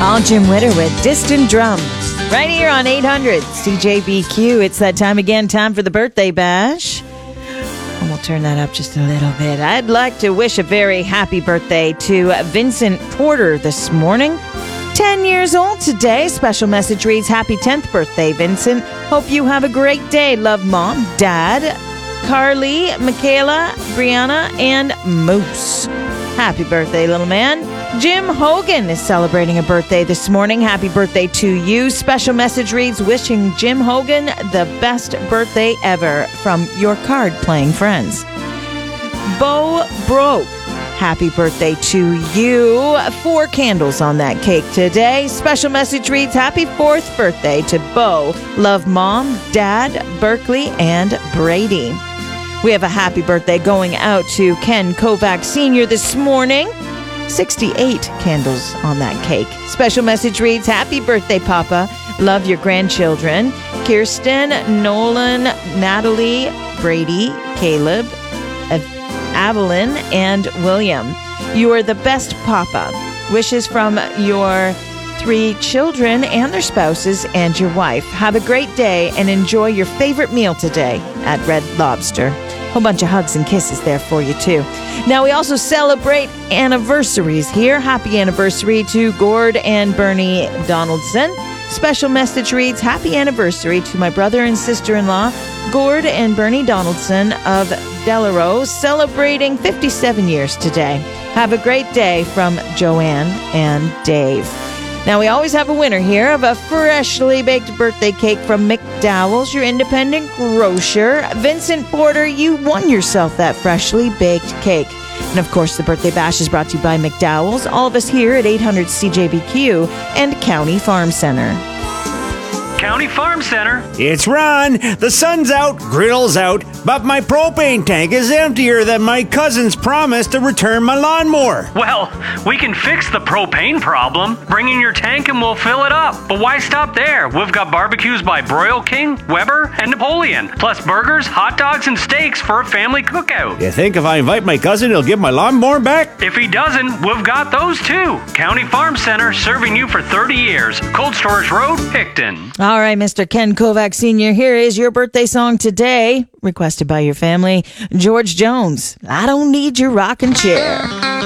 All Jim Witter with Distant Drum. Right here on 800 CJBQ. It's that time again, time for the birthday bash. And we'll turn that up just a little bit. I'd like to wish a very happy birthday to Vincent Porter this morning. 10 years old today. Special message reads, Happy 10th birthday, Vincent. Hope you have a great day. Love, Mom, Dad, Carly, Michaela, Brianna, and Moose. Happy birthday, little man. Jim Hogan is celebrating a birthday this morning. Happy birthday to you. Special message reads, wishing Jim Hogan the best birthday ever from your card-playing friends. Bo Broke, happy birthday to you. 4 candles on that cake today. Special message reads, happy 4th birthday to Bo. Love, Mom, Dad, Berkeley, and Brady. We have a happy birthday going out to Ken Kovac Sr. this morning. 68 candles on that cake. Special message reads, happy birthday, Papa. Love your grandchildren. Kirsten, Nolan, Natalie, Brady, Caleb, Evelyn, and William. You are the best, Papa. Wishes from your 3 children and their spouses and your wife. Have a great day and enjoy your favorite meal today at Red Lobster. Whole bunch of hugs and kisses there for you, too. Now, we also celebrate anniversaries here. Happy anniversary to Gord and Bernie Donaldson. Special message reads, happy anniversary to my brother and sister-in-law, Gord and Bernie Donaldson of Delarose, celebrating 57 years today. Have a great day from Joanne and Dave. Now, we always have a winner here of a freshly baked birthday cake from McDowell's, your independent grocer. Vincent Porter, you won yourself that freshly baked cake. And, of course, the Birthday Bash is brought to you by McDowell's, all of us here at 800 CJBQ and County Farm Center. County Farm Center. It's Ron. The sun's out, grill's out, but my propane tank is emptier than my cousin's promise to return my lawnmower. Well, we can fix the propane problem. Bring in your tank and we'll fill it up. But why stop there? We've got barbecues by Broil King, Weber, and Napoleon. Plus burgers, hot dogs, and steaks for a family cookout. You think if I invite my cousin, he'll give my lawnmower back? If he doesn't, we've got those too. County Farm Center, serving you for 30 years. Cold Storage Road, Picton. All right, Mr. Ken Kovac Sr., here is your birthday song today, requested by your family. George Jones, I Don't Need Your Rocking Chair.